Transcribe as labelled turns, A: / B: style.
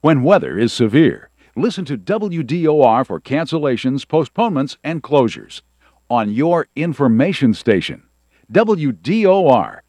A: When weather is severe, listen to WDOR for cancellations, postponements, and closures. On your information station, WDOR